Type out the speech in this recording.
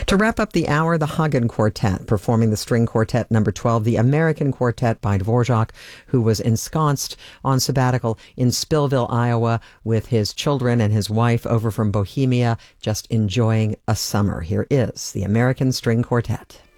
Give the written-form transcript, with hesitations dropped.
To wrap up the hour, the Hagen Quartet, performing the string quartet number 12, the American Quartet by Dvorak, who was ensconced on sabbatical in Spillville, Iowa, with his children and his wife over from Bohemia, just enjoying a summer. Here is the American String Quartet.